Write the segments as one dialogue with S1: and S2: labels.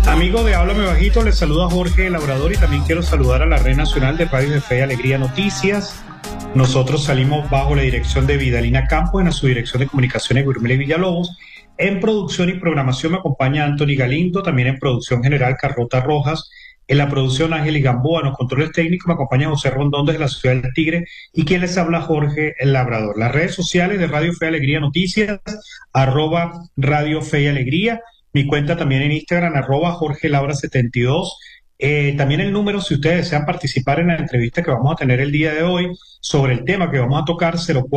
S1: Amigo de Háblame Bajito, les saluda Jorge Labrador y también quiero saludar a la Red Nacional de Radio de Fe y Alegría Noticias. Nosotros salimos bajo la dirección de Vidalina Campos, en su dirección de comunicaciones Gurmel Villalobos. En producción y programación me acompaña Anthony Galindo, también en producción general Carlota Rojas, en la producción Ángel y Gamboa, en los controles técnicos me acompaña José Rondón desde la ciudad del Tigre y quien les habla Jorge el Labrador. Las redes sociales de Radio Fe y Alegría Noticias, @Radio Fe y Alegría. Mi cuenta también en Instagram, @Jorge Labra 72. También el número, si ustedes desean participar en la entrevista que vamos a tener el día de hoy sobre el tema que vamos a tocar,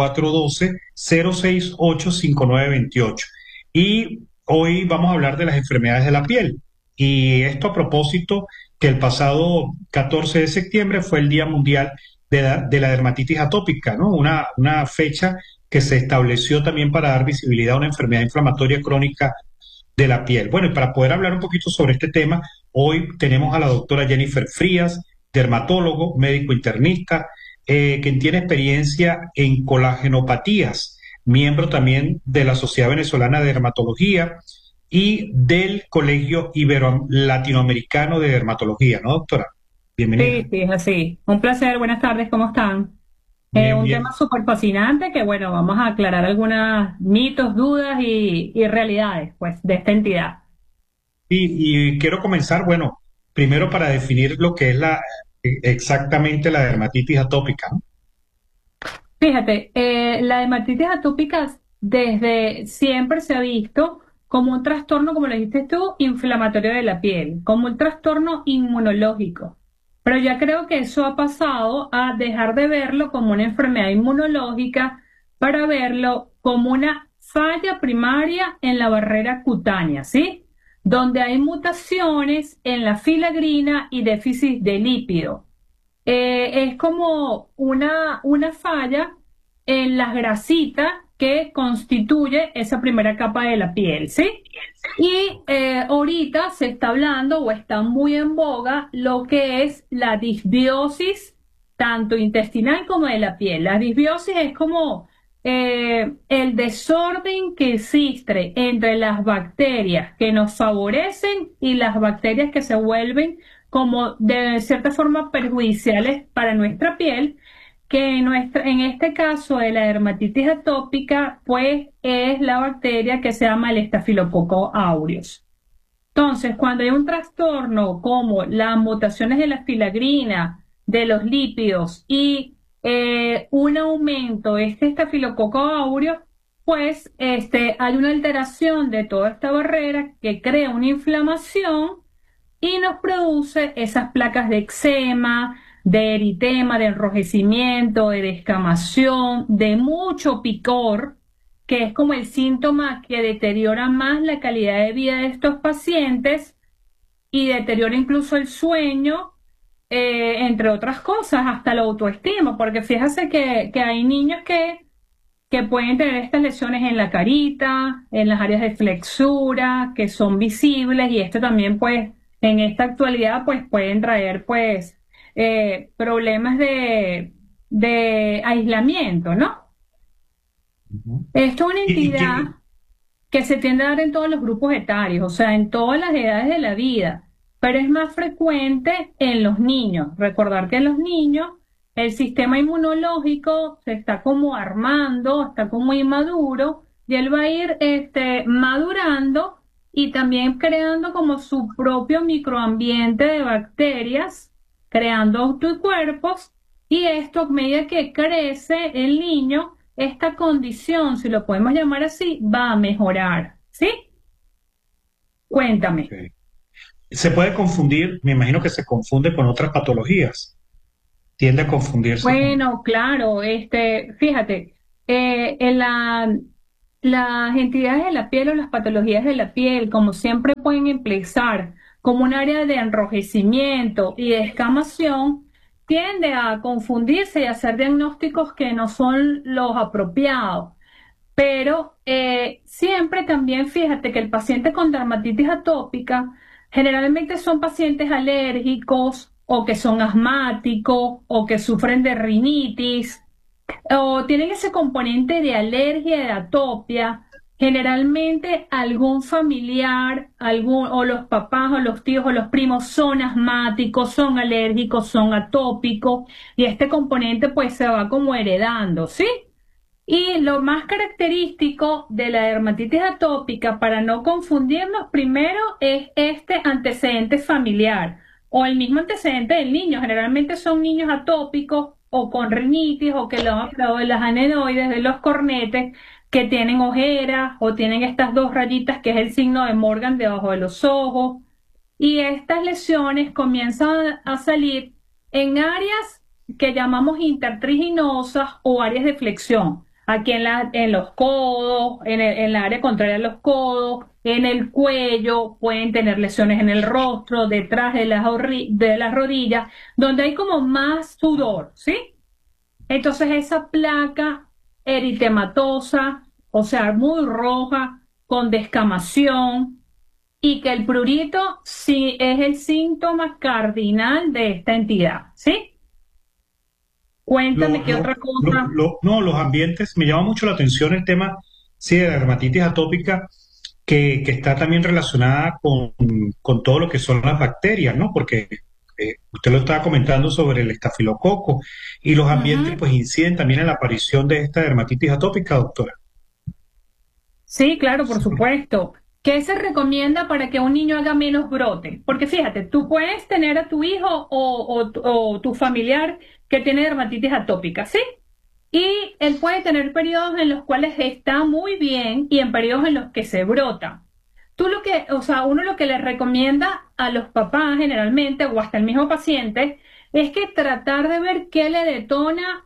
S1: 0412-068-5928. Y hoy vamos a hablar de las enfermedades de la piel. Y esto a propósito que el pasado 14 de septiembre fue el Día Mundial de la Dermatitis Atópica, ¿no? Una fecha que se estableció también para dar visibilidad a una enfermedad inflamatoria crónica de la piel. Bueno, y para poder hablar un poquito sobre este tema, hoy tenemos a la doctora Jennifer Frías, dermatólogo, médico internista, quien tiene experiencia en colagenopatías, miembro también de la Sociedad Venezolana de Dermatología y del Colegio Ibero-Latinoamericano de Dermatología, ¿no, doctora? Bienvenida.
S2: Sí, es así. Un placer, buenas tardes, ¿cómo están?
S1: Bien,
S2: Un
S1: bien.
S2: tema súper fascinante que, bueno, vamos a aclarar algunos mitos, dudas y realidades, pues, de esta entidad.
S1: Y quiero comenzar, bueno, primero para definir lo que es exactamente la dermatitis atópica, ¿no?
S2: Fíjate, la dermatitis atópica desde siempre se ha visto como un trastorno, como lo dijiste tú, inflamatorio de la piel, como un trastorno inmunológico. Pero ya creo que eso ha pasado a dejar de verlo como una enfermedad inmunológica para verlo como una falla primaria en la barrera cutánea, ¿sí? Donde hay mutaciones en la filagrina y déficit de lípido. Es como una falla en las grasitas que constituye esa primera capa de la piel, ¿sí? Y ahorita se está hablando o está muy en boga lo que es la disbiosis, tanto intestinal como de la piel. La disbiosis es como el desorden que existe entre las bacterias que nos favorecen y las bacterias que se vuelven como de cierta forma perjudiciales para nuestra piel, que en este caso de la dermatitis atópica, pues es la bacteria que se llama el Staphylococcus aureus. Entonces, cuando hay un trastorno como las mutaciones de la filagrina, de los lípidos y un aumento de este Staphylococcus aureus, pues hay una alteración de toda esta barrera que crea una inflamación y nos produce esas placas de eczema, de eritema, de enrojecimiento, de descamación, de mucho picor, que es como el síntoma que deteriora más la calidad de vida de estos pacientes y deteriora incluso el sueño, entre otras cosas, hasta la autoestima, porque fíjate que hay niños que pueden tener estas lesiones en la carita, en las áreas de flexura, que son visibles y esto también pues en esta actualidad pues pueden traer pues problemas de aislamiento, ¿no?
S1: Ujú.
S2: Esto es una
S1: Y
S2: entidad que se tiende a dar en todos los grupos etarios, o sea, en todas las edades de la vida, pero es más frecuente en los niños. Recordar que en los niños el sistema inmunológico se está como armando, está como inmaduro, y él va a ir madurando y también creando como su propio microambiente de bacterias, creando anticuerpos, y esto a medida que crece el niño, esta condición, si lo podemos llamar así, va a mejorar, ¿sí? Cuéntame.
S1: Ok. Se puede confundir, me imagino que se confunde con otras patologías, tiende a confundirse con...
S2: Bueno, claro, fíjate, las entidades de la piel o las patologías de la piel, como siempre pueden empezar como un área de enrojecimiento y de escamación, tiende a confundirse y a hacer diagnósticos que no son los apropiados. Pero siempre también fíjate que el paciente con dermatitis atópica generalmente son pacientes alérgicos o que son asmáticos o que sufren de rinitis o tienen ese componente de alergia, de atopia, Generalmente algún familiar, o los papás o los tíos o los primos son asmáticos, son alérgicos, son atópicos y este componente pues se va como heredando, ¿sí? Y lo más característico de la dermatitis atópica, para no confundirnos, primero es este antecedente familiar o el mismo antecedente del niño. Generalmente son niños atópicos o con rinitis o que lo han operado de las adenoides, de los cornetes, que tienen ojeras o tienen estas dos rayitas que es el signo de Morgan debajo de los ojos. Y estas lesiones comienzan a salir en áreas que llamamos intertriginosas o áreas de flexión. Aquí en los codos, en la área contraria a los codos, en el cuello, pueden tener lesiones en el rostro, detrás de de las rodillas, donde hay como más sudor, ¿sí? Entonces esa placa eritematosa, o sea, muy roja, con descamación, y que el prurito sí es el síntoma cardinal de esta entidad, ¿sí? Cuéntame qué otra cosa.
S1: No, los ambientes, me llama mucho la atención el tema, sí, de la dermatitis atópica, que está también relacionada con todo lo que son las bacterias, ¿no? Porque usted lo estaba comentando sobre el estafilococo y los ambientes
S2: Ujú.
S1: pues inciden también en la aparición de esta dermatitis atópica, doctora.
S2: Sí, claro, por supuesto. ¿Qué se recomienda para que un niño haga menos brote? Porque fíjate, tú puedes tener a tu hijo o tu familiar que tiene dermatitis atópica, ¿sí? Y él puede tener periodos en los cuales está muy bien y en periodos en los que se brota. O sea, uno lo que le recomienda a los papás generalmente o hasta el mismo paciente es que tratar de ver qué le detona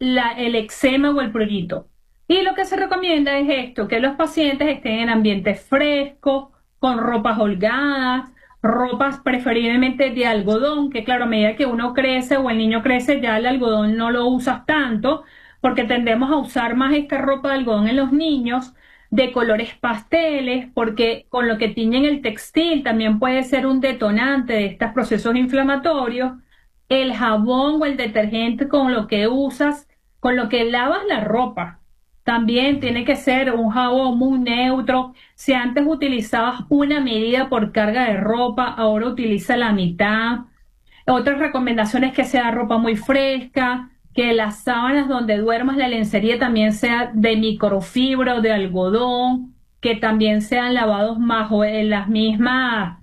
S2: el eczema o el prurito. Y lo que se recomienda es esto, que los pacientes estén en ambientes frescos, con ropas holgadas, ropas preferiblemente de algodón, que claro, a medida que uno crece o el niño crece, ya el algodón no lo usas tanto, porque tendemos a usar más esta ropa de algodón en los niños, de colores pasteles, porque con lo que tiñen el textil también puede ser un detonante de estos procesos inflamatorios. El jabón o el detergente con lo que usas, con lo que lavas la ropa. También tiene que ser un jabón muy neutro. Si antes utilizabas una medida por carga de ropa, ahora utiliza la mitad. Otras recomendaciones que sea ropa muy fresca, que las sábanas donde duermas, la lencería también sea de microfibra o de algodón, que también sean lavados bajo en las mismas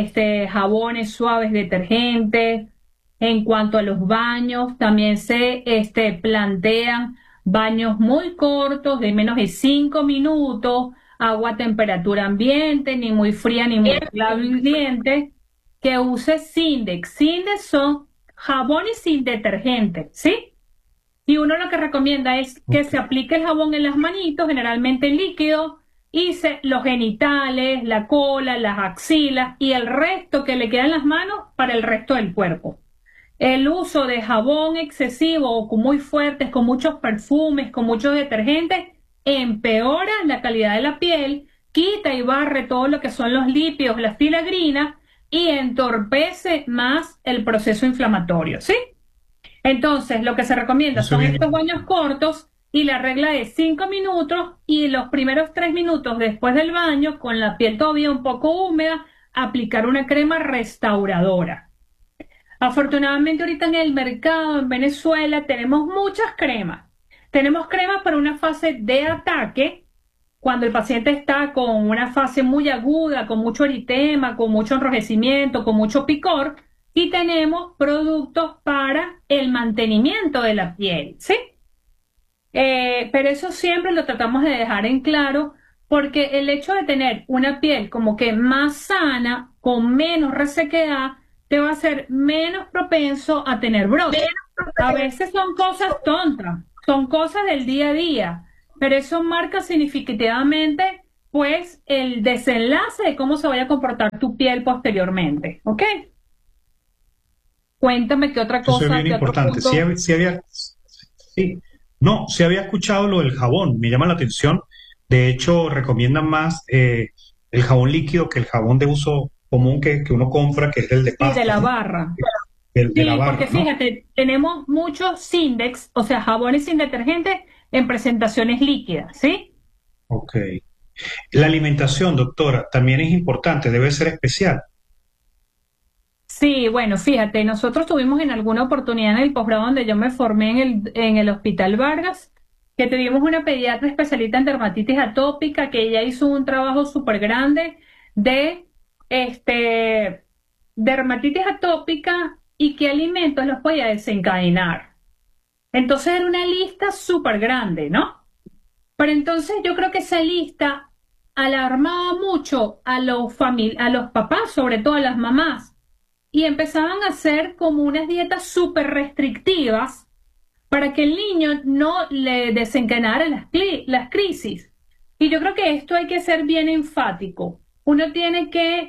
S2: jabones suaves, detergentes. En cuanto a los baños, también se plantean baños muy cortos, de menos de 5 minutos, agua a temperatura ambiente, ni muy fría ni muy caliente, que use Sindex. Sindex son jabones sin detergente, ¿sí? Y uno lo que recomienda es que
S1: Ok.
S2: se aplique el jabón en las manitos, generalmente líquido, y los genitales, la cola, las axilas y el resto que le queda en las manos para el resto del cuerpo. El uso de jabón excesivo o muy fuertes, con muchos perfumes, con muchos detergentes, empeora la calidad de la piel, quita y barre todo lo que son los lípidos, las filagrinas y entorpece más el proceso inflamatorio, ¿sí? Entonces, lo que se recomienda
S1: Eso
S2: son
S1: es
S2: estos
S1: bien.
S2: baños cortos y la regla de 5 minutos y los primeros 3 minutos después del baño, con la piel todavía un poco húmeda, aplicar una crema restauradora. Afortunadamente ahorita en el mercado en Venezuela tenemos muchas cremas. Tenemos cremas para una fase de ataque, cuando el paciente está con una fase muy aguda, con mucho eritema, con mucho enrojecimiento, con mucho picor, y tenemos productos para el mantenimiento de la piel, ¿sí? Pero eso siempre lo tratamos de dejar en claro porque el hecho de tener una piel como que más sana, con menos resequedad, te va a hacer menos propenso a tener brotes. A veces son cosas tontas, son cosas del día a día, pero eso marca significativamente pues el desenlace de cómo se vaya a comportar tu piel posteriormente, ¿ok? Cuéntame qué otra
S1: Eso es
S2: cosa,
S1: bien
S2: qué otro
S1: importante.
S2: punto.
S1: Sí, no, sí había escuchado lo del jabón, me llama la atención. De hecho, recomiendan más el jabón líquido que el jabón de uso común que uno compra, que es el de
S2: Sí, de
S1: pasta,
S2: la
S1: ¿no?
S2: barra.
S1: De la
S2: Sí, porque
S1: barra, ¿no?
S2: fíjate, tenemos muchos Sindex, o sea, jabones sin detergente en presentaciones líquidas, ¿sí?
S1: Ok. La alimentación, doctora, también es importante, debe ser especial.
S2: Sí, bueno, fíjate, nosotros tuvimos en alguna oportunidad en el posgrado donde yo me formé en el Hospital Vargas, que tuvimos una pediatra especialista en dermatitis atópica, que ella hizo un trabajo súper grande de este, dermatitis atópica y qué alimentos los podía desencadenar. Entonces era una lista súper grande, ¿no? Pero entonces yo creo que esa lista alarmaba mucho a a los papás, sobre todo a las mamás, y empezaban a hacer como unas dietas súper restrictivas para que el niño no le desencadenara las crisis. Y yo creo que esto hay que ser bien enfático. Uno tiene que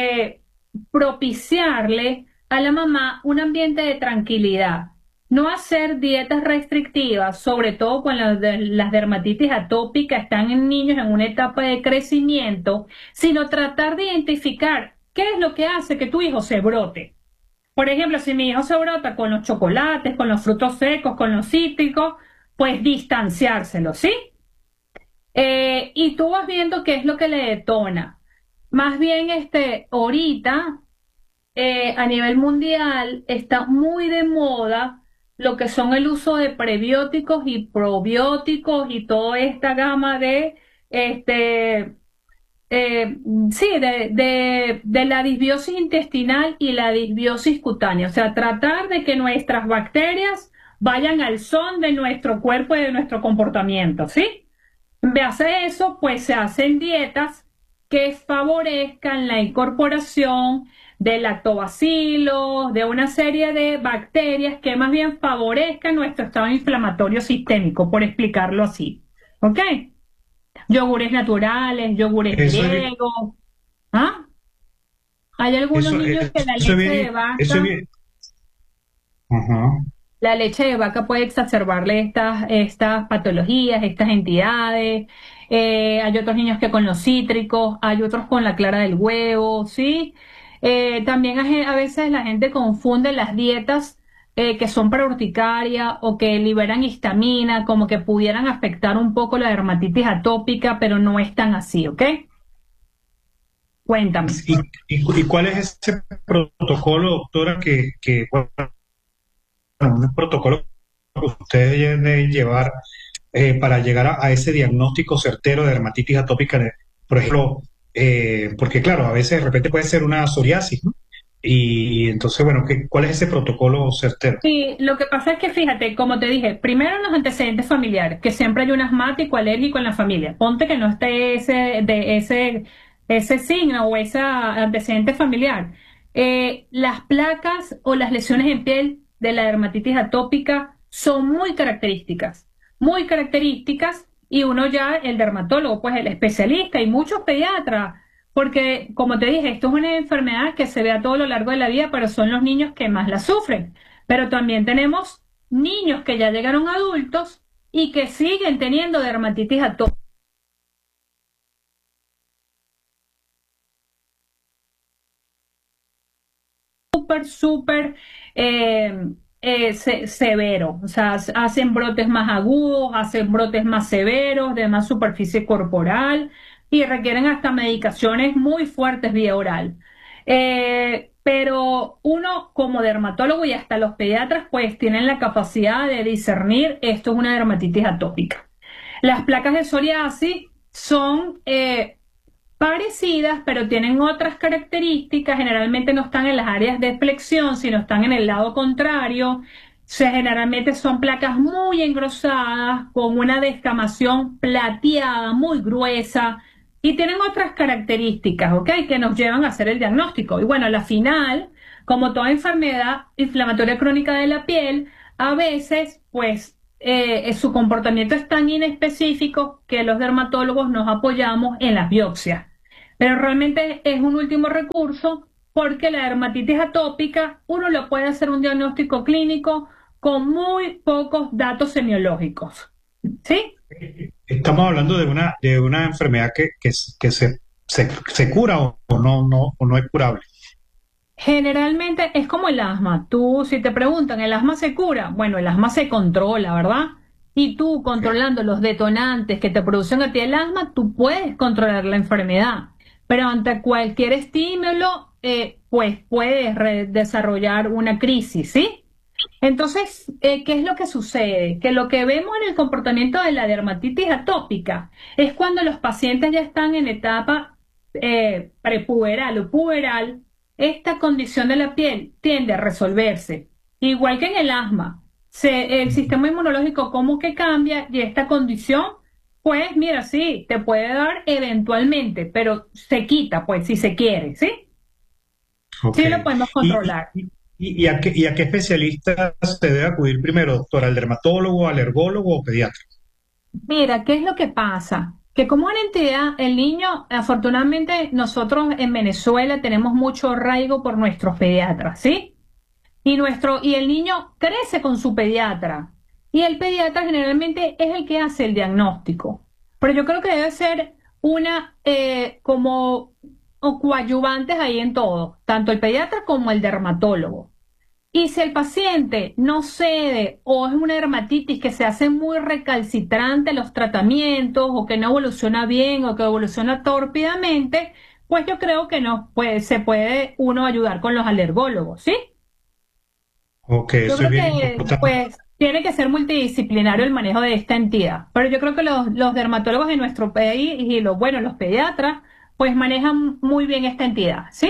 S2: propiciarle a la mamá un ambiente de tranquilidad. No hacer dietas restrictivas, sobre todo cuando las dermatitis atópicas están en niños en una etapa de crecimiento, sino tratar de identificar qué es lo que hace que tu hijo se brote. Por ejemplo, si mi hijo se brota con los chocolates, con los frutos secos, con los cítricos, pues distanciárselo, ¿sí? Y tú vas viendo qué es lo que le detona. Más bien, ahorita, a nivel mundial, está muy de moda lo que son el uso de prebióticos y probióticos y toda esta gama de, este, sí, de la disbiosis intestinal y la disbiosis cutánea. O sea, tratar de que nuestras bacterias vayan al son de nuestro cuerpo y de nuestro comportamiento, ¿sí? En vez de eso, pues se hacen dietas que favorezcan la incorporación de lactobacilos, de una serie de bacterias que más bien favorezcan nuestro estado inflamatorio sistémico, por explicarlo así. ¿Ok? Yogures naturales, yogures
S1: Eso es,
S2: griegos. ¿Ah? Hay algunos niños que la
S1: eso es
S2: leche de
S1: bien, eso es
S2: vaca,
S1: bien. Ajá.
S2: la leche de vaca puede exacerbarle estas patologías, estas entidades. Hay otros niños que con los cítricos, hay otros con la clara del huevo, ¿sí? También a veces la gente confunde las dietas que son para urticaria o que liberan histamina, como que pudieran afectar un poco la dermatitis atópica, pero no es tan así, ¿ok? Cuéntame.
S1: ¿Y cuál es ese protocolo, doctora, bueno, un protocolo que ustedes deben llevar para llegar a ese diagnóstico certero de dermatitis atópica? Por ejemplo, porque claro, a veces de repente puede ser una psoriasis, ¿no? Y entonces, bueno, ¿cuál es ese protocolo certero?
S2: Sí, lo que pasa es que fíjate, como te dije, primero los antecedentes familiares, que siempre hay un asmático alérgico en la familia. Ponte que no esté ese signo o ese antecedente familiar. Las placas o las lesiones en piel de la dermatitis atópica son muy características, y uno ya, el dermatólogo, pues el especialista y muchos pediatras, porque, como te dije, esto es una enfermedad que se ve a todo lo largo de la vida, pero son los niños que más la sufren. Pero también tenemos niños que ya llegaron adultos y que siguen teniendo dermatitis atópica súper severo. O sea, hacen brotes más agudos, hacen brotes más severos, de más superficie corporal y requieren hasta medicaciones muy fuertes vía oral. Pero uno como dermatólogo y hasta los pediatras pues tienen la capacidad de discernir esto es una dermatitis atópica. Las placas de psoriasis son parecidas, pero tienen otras características. Generalmente no están en las áreas de flexión, sino están en el lado contrario. Generalmente son placas muy engrosadas, con una descamación plateada, muy gruesa, y tienen otras características, ¿ok? Que nos llevan a hacer el diagnóstico. Y bueno, a la final, como toda enfermedad inflamatoria crónica de la piel, a veces, pues, su comportamiento es tan inespecífico que los dermatólogos nos apoyamos en las biopsias. Pero realmente es un último recurso porque la dermatitis atópica uno lo puede hacer un diagnóstico clínico con muy pocos datos semiológicos. ¿Sí?
S1: Estamos hablando de una enfermedad que se cura o o no es curable.
S2: Generalmente es como el asma. Tú, si te preguntan, ¿el asma se cura? Bueno, el asma se controla, ¿verdad? Y tú controlando los detonantes que te producen a ti el asma, tú puedes controlar la enfermedad. Pero ante cualquier estímulo, pues puedes desarrollar una crisis, ¿sí? Entonces, ¿qué es lo que sucede? Que lo que vemos en el comportamiento de la dermatitis atópica es cuando los pacientes ya están en etapa prepuberal o puberal, esta condición de la piel tiende a resolverse. Igual que en el asma, el sistema inmunológico como que cambia y esta condición, pues mira, sí, te puede dar eventualmente, pero se quita, pues, si se quiere, ¿sí?
S1: Ok.
S2: Sí lo podemos
S1: ¿Y,
S2: controlar.
S1: y a qué especialista se debe acudir primero, doctor? ¿Al dermatólogo, alergólogo o pediatra?
S2: Mira, ¿qué es lo que pasa? Que como una entidad, el niño, afortunadamente nosotros en Venezuela tenemos mucho arraigo por nuestros pediatras, ¿sí? Y el niño crece con su pediatra. Y el pediatra generalmente es el que hace el diagnóstico. Pero yo creo que debe ser como o coadyuvantes ahí en todo, tanto el pediatra como el dermatólogo. Y si el paciente no cede o es una dermatitis que se hace muy recalcitrante a los tratamientos o que no evoluciona bien o que evoluciona tórpidamente, pues yo creo que no, pues se puede uno ayudar con los alergólogos, ¿sí?
S1: Ok,
S2: Yo
S1: eso es
S2: creo
S1: bien
S2: que
S1: importante.
S2: pues tiene que ser multidisciplinario el manejo de esta entidad, pero yo creo que los dermatólogos de nuestro país y los pediatras pues manejan muy bien esta entidad, ¿sí?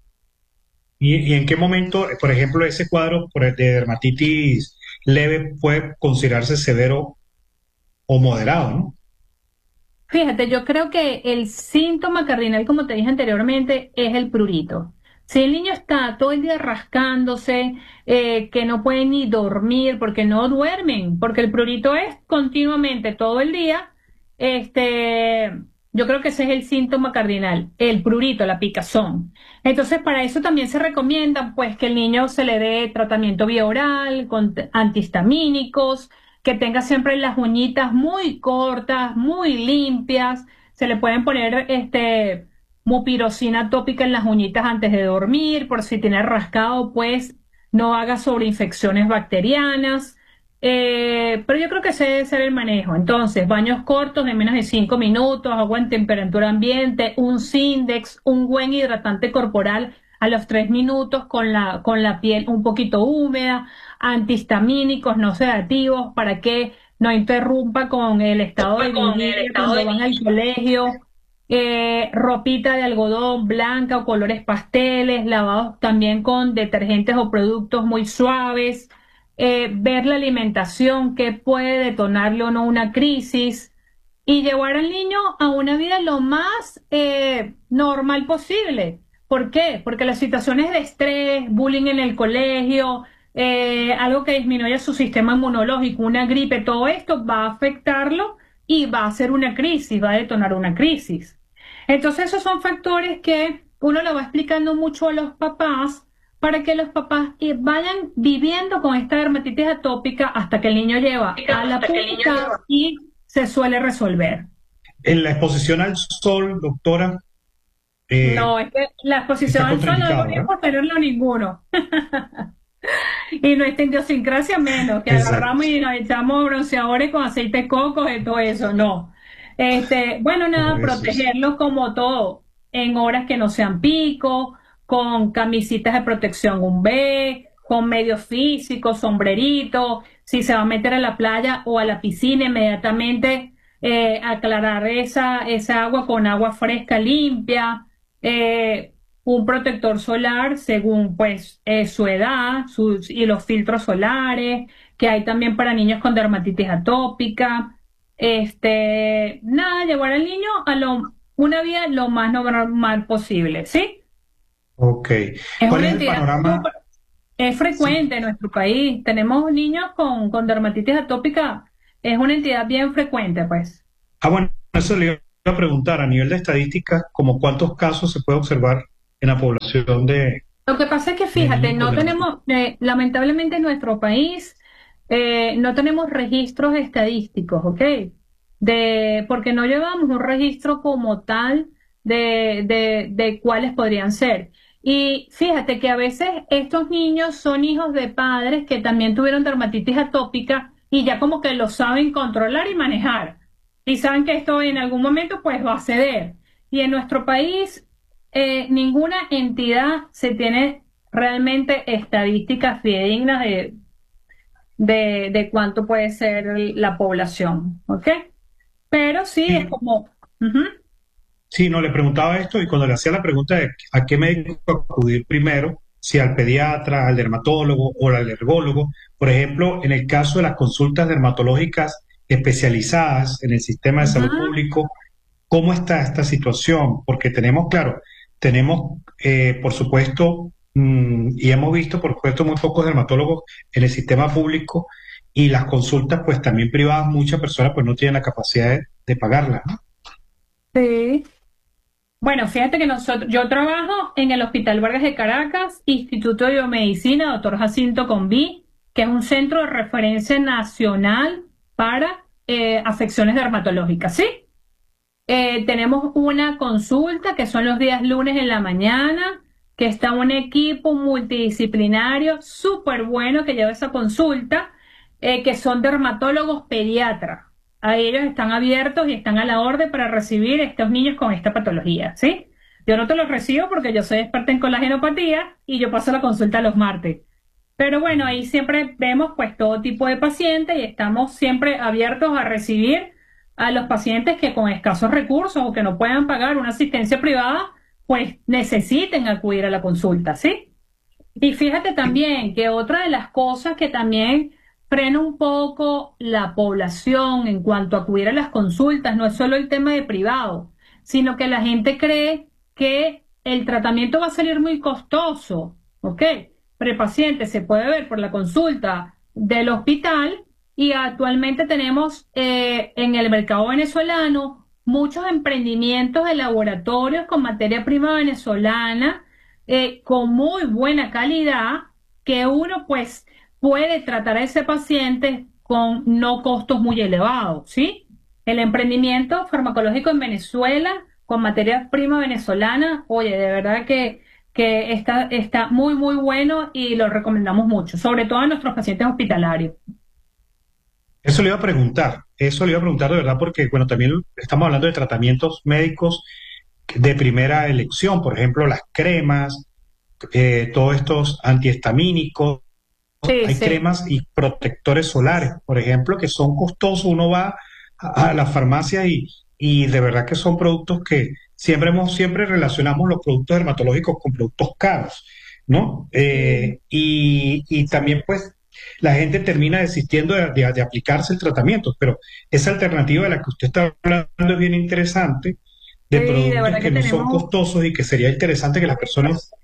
S1: Y en qué momento, por ejemplo, ese cuadro de dermatitis leve puede considerarse severo o moderado, ¿no?
S2: Fíjate, yo creo que el síntoma cardinal, como te dije anteriormente, es el prurito. Si el niño está todo el día rascándose, que no puede ni dormir porque no duermen, porque el prurito es continuamente todo el día, este, yo creo que ese es el síntoma cardinal, el prurito, la picazón. Entonces, para eso también se recomienda, pues, que el niño se le dé tratamiento vía oral con antihistamínicos, que tenga siempre las uñitas muy cortas, muy limpias. Se le pueden poner mupirocina tópica en las uñitas antes de dormir, por si tiene rascado, pues no haga sobreinfecciones bacterianas. Pero yo creo que ese debe ser el manejo. Entonces, baños cortos de menos de 5 minutos, agua en temperatura ambiente, un Sindex, un buen hidratante corporal a los 3 minutos con la piel un poquito húmeda, antihistamínicos no sedativos para que no interrumpa con el estado de
S1: Con el
S2: vigilia
S1: estado
S2: cuando
S1: de
S2: van al colegio, ropita de algodón blanca o colores pasteles, lavados también con detergentes o productos muy suaves, ver la alimentación que puede detonarle o no una crisis y llevar al niño a una vida lo más normal posible. ¿Por qué? Porque las situaciones de estrés, bullying en el colegio, algo que disminuye su sistema inmunológico, una gripe, todo esto va a afectarlo y va a hacer una crisis, va a detonar una crisis. Entonces esos son factores que uno lo va explicando mucho a los papás para que los papás vayan viviendo con esta dermatitis atópica hasta que el niño lleva a la
S1: hasta que el niño
S2: pubertad
S1: llega.
S2: y se suele resolver.
S1: En la exposición al sol, doctora,
S2: No, es que la exposición
S1: está
S2: al sol no
S1: contraindicado, ¿verdad?
S2: deberíamos tenerlo ninguno. Y nuestra idiosincrasia menos, que agarramos
S1: Exacto.
S2: y nos echamos bronceadores con aceite de coco y todo eso, no. Bueno,
S1: Por
S2: nada,
S1: eso es.
S2: protegerlos como todo, en horas que no sean pico, con camisitas de protección UV, con medios físicos, sombrerito, si se va a meter a la playa o a la piscina, inmediatamente aclarar esa agua con agua fresca, limpia. Un protector solar según pues su edad y los filtros solares que hay también para niños con dermatitis atópica. Nada, llevar al niño a una vida lo más normal posible, ¿sí?
S1: Ok.
S2: Es
S1: ¿Cuál
S2: una
S1: es el
S2: entidad
S1: panorama?
S2: súper, es
S1: Sí.
S2: frecuente en nuestro país. Tenemos niños con dermatitis atópica, es una entidad bien frecuente, pues.
S1: Ah, bueno, eso le iba a preguntar a nivel de estadística, como cuántos casos se puede observar en la población
S2: Lo que pasa es que,
S1: de
S2: fíjate,
S1: niños con
S2: no
S1: dermatitis.
S2: tenemos, lamentablemente en nuestro país, no tenemos registros estadísticos, ¿ok? Porque no llevamos un registro como tal de cuáles podrían ser. Y fíjate que a veces estos niños son hijos de padres que también tuvieron dermatitis atópica y ya como que lo saben controlar y manejar. Y saben que esto en algún momento pues va a ceder. Y en nuestro país ninguna entidad se tiene realmente estadísticas fidedignas de cuánto puede ser la población, ¿ok? Pero sí es
S1: Sí,
S2: como, ujú,
S1: sí, no, le preguntaba esto y cuando le hacía la pregunta de a qué médico acudir primero, si al pediatra, al dermatólogo o al alergólogo, por ejemplo, en el caso de las consultas dermatológicas especializadas en el sistema de salud
S2: ujú,
S1: público, ¿cómo está esta situación? Porque tenemos, claro, tenemos, por supuesto, y hemos visto, por supuesto, muy pocos dermatólogos en el sistema público y las consultas, pues también privadas, muchas personas pues no tienen la capacidad de pagarlas, ¿no?
S2: sí. Bueno, fíjate que yo trabajo en el Hospital Vargas de Caracas, Instituto de Biomedicina, doctor Jacinto Conví, que es un centro de referencia nacional para afecciones dermatológicas, ¿sí? Tenemos una consulta que son los días lunes en la mañana, que está un equipo multidisciplinario súper bueno que lleva esa consulta, que son dermatólogos pediatras. A ellos están abiertos y están a la orden para recibir estos niños con esta patología, ¿sí? Yo no te los recibo porque yo soy experta en colagenopatía y yo paso la consulta los martes. Pero bueno, ahí siempre vemos pues todo tipo de pacientes y estamos siempre abiertos a recibir a los pacientes que con escasos recursos o que no puedan pagar una asistencia privada, pues necesiten acudir a la consulta, ¿sí? Y fíjate también que otra de las cosas que también frena un poco la población en cuanto a acudir a las consultas no es solo el tema de privado, sino que la gente cree que el tratamiento va a salir muy costoso, ¿ok? Pero el paciente se puede ver por la consulta del hospital y actualmente tenemos en el mercado venezolano muchos emprendimientos de laboratorios con materia prima venezolana con muy buena calidad que uno pues puede tratar a ese paciente con no costos muy elevados, ¿sí? El emprendimiento farmacológico en Venezuela con materia prima venezolana, oye, de verdad que está muy, muy bueno y lo recomendamos mucho, sobre todo a nuestros pacientes hospitalarios.
S1: Eso le iba a preguntar de verdad porque, bueno, también estamos hablando de tratamientos médicos de primera elección, por ejemplo, las cremas, todos estos antihistamínicos,
S2: Sí,
S1: hay
S2: sí.
S1: cremas y protectores solares, por ejemplo, que son costosos. Uno va a la farmacia y de verdad que son productos que siempre relacionamos los productos dermatológicos con productos caros, ¿no?
S2: Sí.
S1: Y también pues la gente termina desistiendo de aplicarse el tratamiento, pero esa alternativa de la que usted está hablando es bien interesante,
S2: Sí,
S1: de
S2: de
S1: productos
S2: verdad que
S1: que no son
S2: tenemos.
S1: costosos y que sería interesante que las personas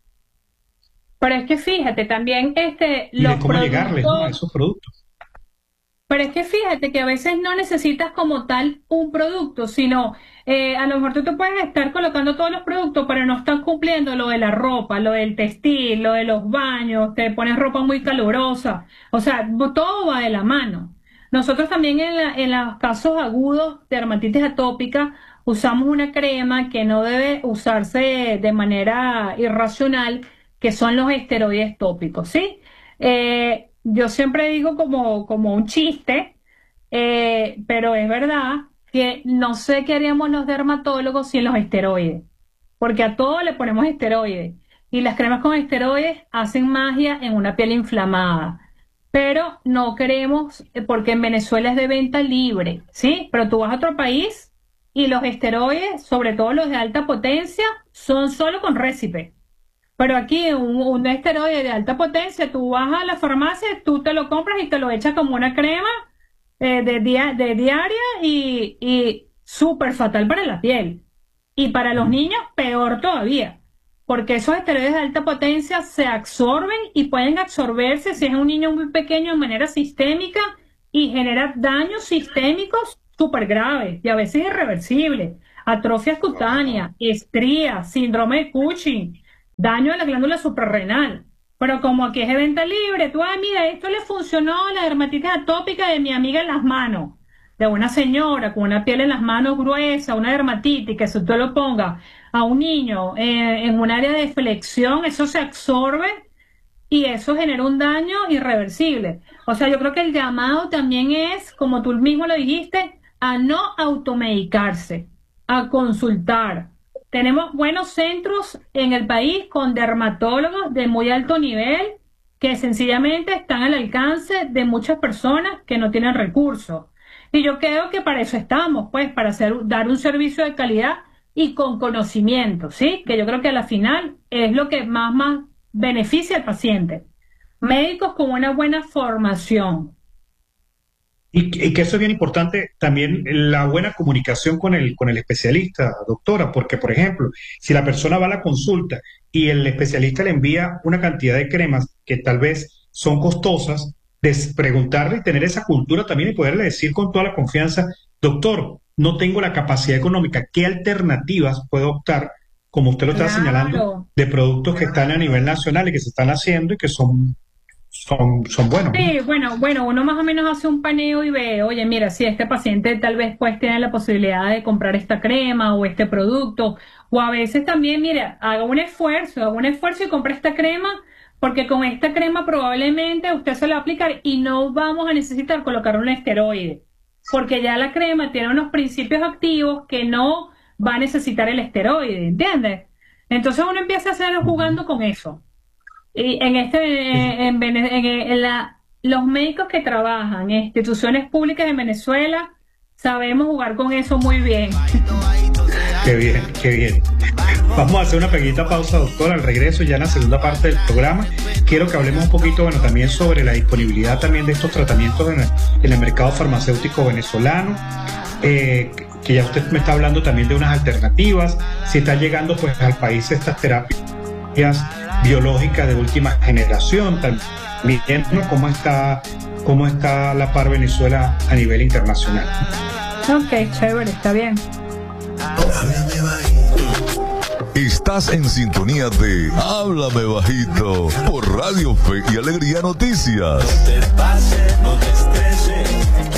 S2: Pero es que fíjate, también
S1: y de
S2: los
S1: cómo llegarles, ¿no? A
S2: productos.
S1: esos productos.
S2: Pero es que fíjate que a veces no necesitas como tal un producto, sino a lo mejor tú te puedes estar colocando todos los productos, pero no estás cumpliendo lo de la ropa, lo del textil, lo de los baños, te pones ropa muy calurosa. O sea, todo va de la mano. Nosotros también en los casos agudos de dermatitis atópica usamos una crema que no debe usarse de manera irracional, que son los esteroides tópicos, ¿sí? Yo siempre digo como un chiste, pero es verdad que no sé qué haríamos los dermatólogos sin los esteroides, porque a todo le ponemos esteroides y las cremas con esteroides hacen magia en una piel inflamada. Pero no queremos, porque en Venezuela es de venta libre, ¿sí? Pero tú vas a otro país y los esteroides, sobre todo los de alta potencia, son solo con récipe. Pero aquí un esteroide de alta potencia, tú vas a la farmacia, tú te lo compras y te lo echas como una crema de diaria y súper fatal para la piel. Y para los niños, peor todavía, porque esos esteroides de alta potencia se absorben y pueden absorberse si es un niño muy pequeño de manera sistémica y genera daños sistémicos súper graves y a veces irreversibles. Atrofias cutáneas, estrías, síndrome de Cushing, daño a la glándula suprarrenal. Pero como aquí es de venta libre, tú, mira, esto le funcionó a la dermatitis atópica de mi amiga en las manos, de una señora con una piel en las manos gruesa, una dermatitis, que si tú lo pongas a un niño en un área de flexión, eso se absorbe y eso genera un daño irreversible. O sea, yo creo que el llamado también es, como tú mismo lo dijiste, a no automedicarse, a consultar. Tenemos buenos centros en el país con dermatólogos de muy alto nivel que sencillamente están al alcance de muchas personas que no tienen recursos. Y yo creo que para eso estamos, pues, para dar un servicio de calidad y con conocimiento, ¿sí? Que yo creo que a la final es lo que más beneficia al paciente. Médicos con una buena formación.
S1: Y que eso es bien importante también, la buena comunicación con el especialista, doctora, porque, por ejemplo, si la persona va a la consulta y el especialista le envía una cantidad de cremas que tal vez son costosas, preguntarle y tener esa cultura también y poderle decir con toda la confianza, doctor, no tengo la capacidad económica, ¿qué alternativas puedo optar, como usted lo está señalando,
S2: Claro.
S1: de productos que están a nivel nacional y que se están haciendo y que son buenos, ¿no?
S2: Sí, bueno, uno más o menos hace un paneo y ve, oye, mira, si este paciente tal vez pues tiene la posibilidad de comprar esta crema o este producto, o a veces también, mira, haga un esfuerzo y compre esta crema, porque con esta crema probablemente usted se la va a aplicar y no vamos a necesitar colocar un esteroide, porque ya la crema tiene unos principios activos que no va a necesitar el esteroide, ¿entiendes? Entonces uno empieza a hacer jugando con eso. Y los médicos que trabajan en instituciones públicas en Venezuela sabemos jugar con eso muy bien.
S1: Qué bien, qué bien. Vamos a hacer una pequeñita pausa, doctor. Al regreso, ya en la segunda parte del programa, quiero que hablemos un poquito, bueno, también sobre la disponibilidad también de estos tratamientos en el mercado farmacéutico venezolano. Que ya usted me está hablando también de unas alternativas, si están llegando pues al país estas terapias biológicas de última generación, también, ¿no? ¿Cómo está la par Venezuela a nivel internacional?
S2: Ok, chévere, está bien.
S3: Estás en sintonía de Háblame Bajito por Radio Fe y Alegría Noticias.
S4: No te pases, no te estreses.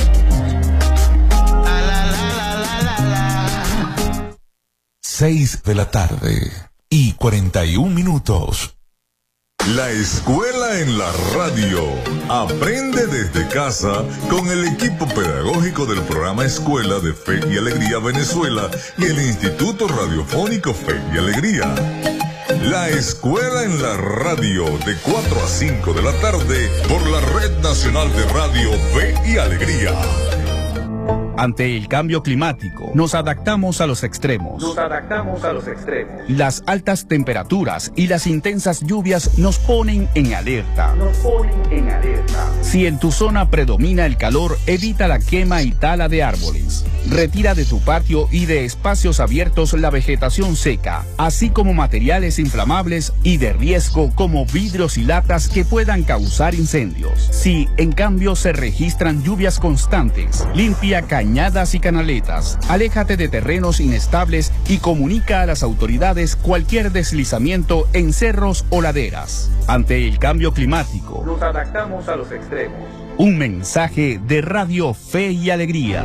S3: 6 de la tarde y 41 minutos. La escuela en la radio. Aprende desde casa con el equipo pedagógico del programa Escuela de Fe y Alegría Venezuela y el Instituto Radiofónico Fe y Alegría. La escuela en la radio de 4 a 5 de la tarde por la Red Nacional de Radio Fe y Alegría.
S5: Ante el cambio climático, nos adaptamos a los extremos. Las altas temperaturas y las intensas lluvias nos ponen en alerta. Si en tu zona predomina el calor, evita la quema y tala de árboles. Retira de tu patio y de espacios abiertos la vegetación seca, así como materiales inflamables y de riesgo como vidrios y latas que puedan causar incendios. Si, en cambio, se registran lluvias constantes, limpia cañadas y canaletas, aléjate de terrenos inestables y comunica a las autoridades cualquier deslizamiento en cerros o laderas. Ante el cambio climático, nos adaptamos a los extremos. Un mensaje de Radio Fe y Alegría.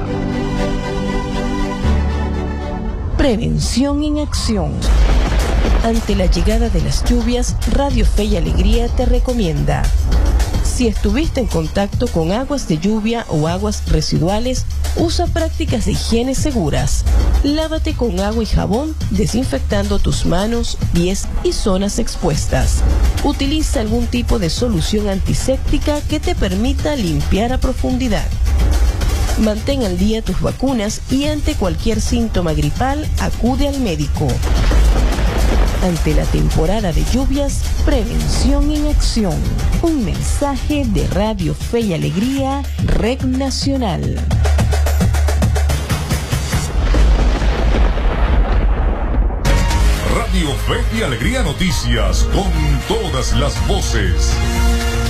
S6: Prevención en acción. Ante la llegada de las lluvias, Radio Fe y Alegría te recomienda: si estuviste en contacto con aguas de lluvia o aguas residuales, usa prácticas de higiene seguras. Lávate con agua y jabón, desinfectando tus manos, pies y zonas expuestas. Utiliza algún tipo de solución antiséptica que te permita limpiar a profundidad. Mantén al día tus vacunas y ante cualquier síntoma gripal, acude al médico. Ante la temporada de lluvias, prevención en acción. Un mensaje de Radio Fe y Alegría, Red Nacional.
S3: Radio Fe y Alegría Noticias con todas las voces.